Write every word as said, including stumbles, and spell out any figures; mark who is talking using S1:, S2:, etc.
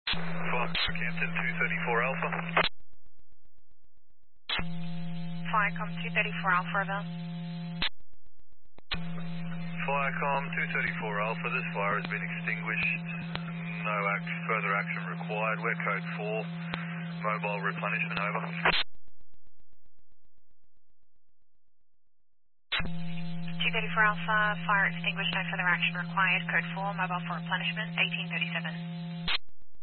S1: Flycom two thirty-four Alpha.
S2: Flycom two thirty-four Alpha, Ravel.
S1: Flycom two thirty-four Alpha, this fire has been extinguished. No act, further action required. We're code four. Mobile replenishment, over.
S2: two thirty-four Alpha, fire extinguished, no further action required. Code four, mobile for replenishment, eighteen thirty-seven.